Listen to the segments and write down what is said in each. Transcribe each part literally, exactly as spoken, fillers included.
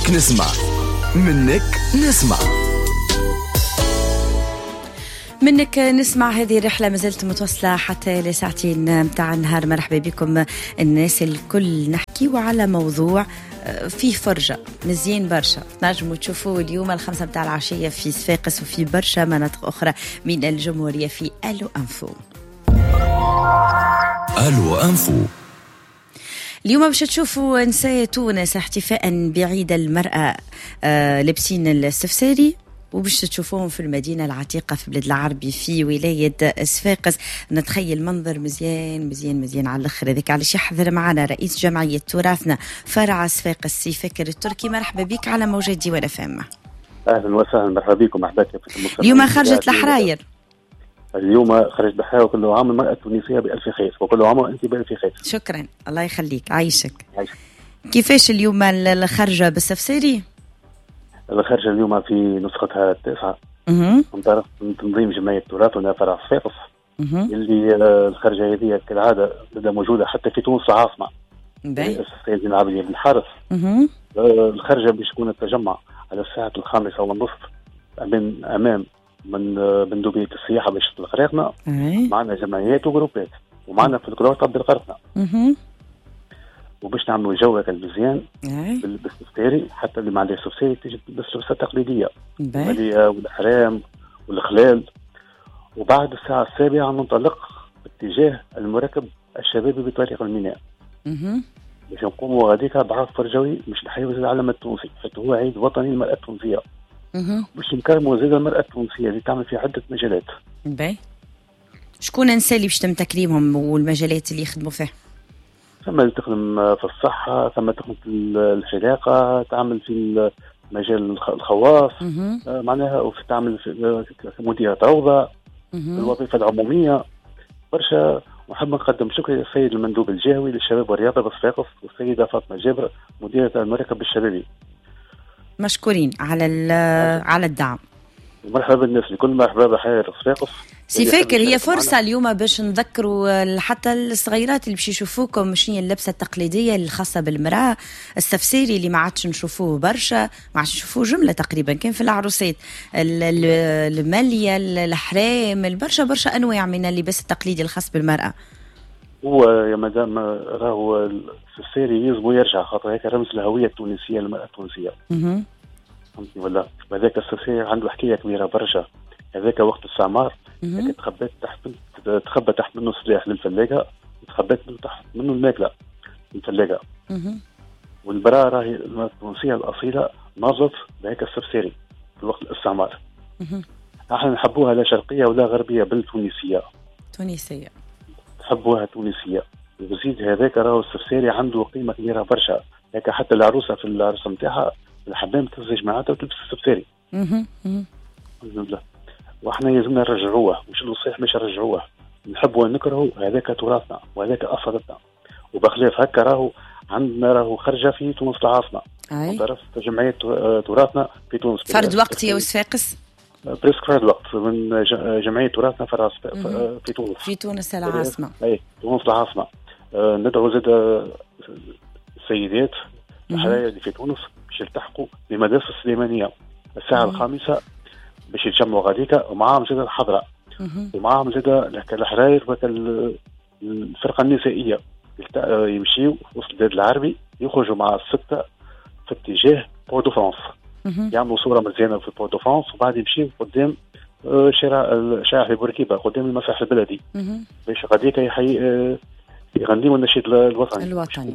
منك نسمع منك نسمع منك نسمع. هذه الرحلة مازلت متواصلة حتى لساعتين متاع النهار. مرحبا بكم الناس الكل. نحكي وعلى موضوع فيه فرجة مزيان برشا. نجموا تشوفوا اليوم الخمسة متاع العشية في صفاقس وفي برشا مناطق أخرى من الجمهورية في ألو أنفو. ألو أنفو اليوم باش تشوفوا نساء تونس احتفاء بعيد المرأة آه لابسين السفساري، وباش تشوفوهم في المدينة العتيقة في بلاد العربي في ولاية صفاقس. نتخيل منظر مزيان مزيان مزيان على الآخر. هذاك علاش يحضر معنا رئيس جمعية تراثنا فرع صفاقس سي فكر التركي. مرحبا بك على موجة ديوان فام. أهلا وسهلا، مرحبا بكم. مرحبا بك. اليوم خرجت الحراير. اليوم خرجت بحاجة. وكل عام المرأة التونسية بألف خير، وكل عام وأنت بألف خير. شكرا، الله يخليك، عايشك. عايشك. كيفاش اليوم الخرجة بالسفساري؟ الخرجة اليوم في نسختها التاسعة من طرف تنظيم جمعية تراثنا فرع صفاقس، اللي الخرجة هذه كالعادة بدها موجودة حتى في تونس العاصمة السيد زين العابدين بن حارث. الخرجة باش تكون التجمع على الساعة الخامسة والنصف أمام أمام من مندوبية السياحة باش القراقنة. معنا جمعيات وجروبات ومعنا فلكلور عبد القرقنة، وباش نعملوا جو هكا مزيان بالسفساري. حتى اللي ما عندهاش سفساري تجي تلبس لبسة تقليدية المالية والأحرام والخلال. وبعد الساعة السابعة ننطلق باتجاه المركب الشبابي بطريق الميناء باش نقوموا غاديك بعرض فرجوي باش نحيوا العلم التونسي، حيث هو عيد وطني للمرأة التونسية، باش نكرموا زاد المرأة التونسية اللي تعمل في عدة مجالات. باهي، شكون الناس اللي باش تم تكريمهم والمجالات اللي يخدموا فيها؟ ثم اللي تخدم في الصحة، ثم تخدم في الحلاقة، تعمل في مجال الخواص معناها، وفي تعمل في مديرة روضة، في الوظيفة العمومية برشا. ونحب نقدم شكر للسيد المندوب الجهوي للشباب والرياضة بصفاقس والسيدة فاطمة جابر مديرة المركب الشبابي. مشكورين على على الدعم. مرحبا بالناس الكل، مرحبا بحياة صفاقس. سي فاكر هي فرصة اليوم باش نذكروا حتى الصغيرات اللي باش يشوفوكم شنو هي اللبسة التقليدية الخاصة بالمرأة. السفساري اللي ما عادش نشوفوه برشا، ما عادش نشوفوه جملة تقريبا، كان في العروسات المالية الأحرام البرشا برشا أنواع من اللباس التقليدي الخاص بالمرأة. هو يا مدام راهو السفساري يجب يرجع، خاطر هيك رمز الهوية التونسية للمرأة التونسية. اها فهمتني ولا؟ هذاك السفساري عنده حكاية كبيرة برشا. هذاك وقت الاستعمار هيك تخبت تحت تخبى تحت منه سلاح للفلاقة، وتخبت منه تحت منه الماكلة للفلاقة. والبراءة راهي التونسية الأصيلة ناضت بهيك السفساري في وقت الاستعمار. احنا نحبوها لا شرقية ولا غربية، بل تونسية. تونسية تحبوها تونسية. وزيد هذاك راهو السفساري عنده قيمة كبيرة برشا. هيك حتى العروسة في العروسة نتاعها الحمام تزج معاتها وتلبس السفساري. الحمد لله. واحنا يلزمنا نرجعوه، مش الصحيح مش نرجعوه، نحبوا ونكرهوا. هذاك تراثنا وهذاك أصالتنا. وبخلاف هكا راهو عندنا راهو خرجة في تونس العاصمة طرف جمعية تراثنا في تونس. فرد وقت يا وصفاقس؟ بريسك فرد وقت من جمعية تراثنا فرع في تونس. في تونس العاصمة. اي تونس العاصمة. أه ندعو زاد السيدات الحراير اللي في تونس باش يلتحقوا بمدرسة السليمانية الساعة الخامسة باش يتجمعوا غاديكا، ومعاهم زاد الحضرة ومعاهم زاد الحراير والفرقة النسائية يمشيوا وسط البلاد العربي، يخرجوا مع الستة في اتجاه بور دو فرانس، يعملوا صورة مزيانة في بور دو فرانس، وبعد يمشيوا قدام شارع شارع بوركيبة قدام المسرح البلدي باش غاديكا يحيي يغنيوا النشيد الوطني الوطني.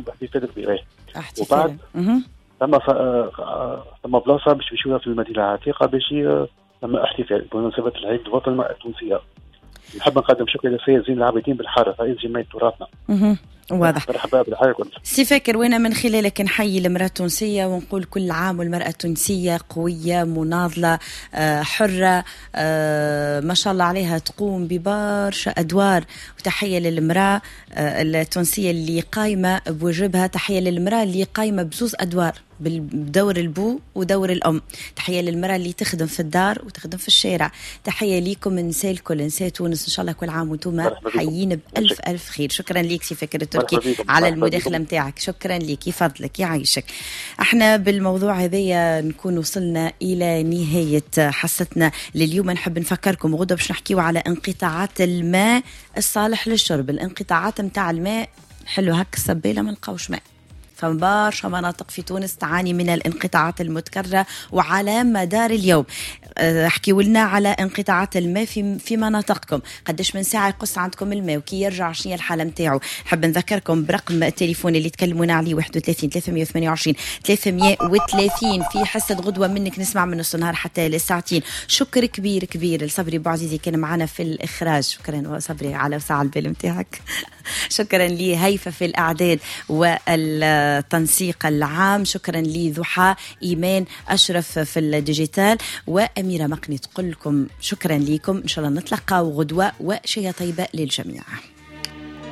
وبعد ثم ثم بلاصة باش يمشيوها في المدينة العتيقة باش ثم احتفال بمناسبة العيد الوطني المرأة التونسية. نحب نقدم شكر للسيد زين العابدين بالحارث رئيس جمعية تراثنا. واضح. مرحبا بالحياة كنت. سي فاكر، وانا من خلالك نحيي المرأة التونسية ونقول كل عام والمرأة التونسية قوية مناضلة حرة ما شاء الله عليها، تقوم ببرشا أدوار. وتحية للمرأة التونسية اللي قايمة بواجبها، تحية للمرأة اللي قايمة بزوز أدوار بدور البو ودور الأم. تحية للمرأة اللي تخدم في الدار وتخدم في الشارع. تحية ليكم نساء الكل، نساء تونس، إن شاء الله كل عام وانتم حيين بألف ألف خير. شكرا ليك سي فكر التركي على المداخلة متاعك، شكرا ليك، يفضلك يعيشك. احنا بالموضوع هذايا نكون وصلنا إلى نهاية حصتنا لليوم. نحب نفكركم غدا باش نحكيو على انقطاعات الماء الصالح للشرب. الانقطاعات متاع الماء حلو هك السبيلة ما نلقاوش ماء، فمبارشة مناطق في تونس تعاني من الانقطاعات المتكررة وعلى مدار اليوم. احكيوا لنا على انقطاعات الماء في في مناطقكم، قداش من ساعة يقص عندكم الماء وكي يرجع شنو الحالة نتاعو. حب نذكركم برقم التليفون اللي تكلمونا عليه واحد وثلاثين ثلاثمية وثمانية وعشرين ثلاثمية وثلاثين. في حصة غدوة منك نسمع من نص النهار حتى للساعتين. شكر كبير كبير لصبري بوعزيزي كان معنا في الإخراج، شكرا صبري على وسع البال متاعك. شكرا لي هيفا في الأعداد والتنسيق العام. شكرا لي ضحى إيمان أشرف في الديجيتال، وأميرة مقني تقول لكم شكرا لكم. إن شاء الله نتلقى غدوة وشيء طيبة للجميع.